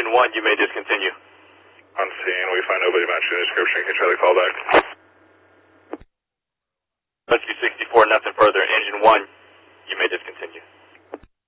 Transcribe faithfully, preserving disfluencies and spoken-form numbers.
engine one, you may discontinue. On scene, we find nobody matching the description. Can Charlie call back? Rescue sixty-four, nothing further. Engine one,